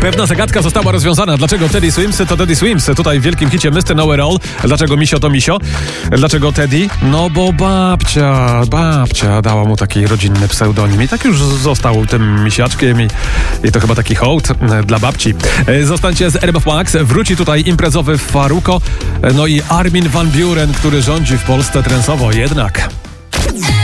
Pewna zagadka została rozwiązana. Dlaczego Teddy Swims to Teddy Swims? Tutaj w wielkim hicie Mr. Know-It-All. Dlaczego Misio to Misio? Dlaczego Teddy? No bo babcia dała mu taki rodzinny pseudonim i tak już został tym misiaczkiem i to chyba taki hołd dla babci. Zostańcie z RMF Max. Wróci tutaj imprezowy Faruko, no i Armin van Buuren, który rządzi w Polsce trensowo jednak.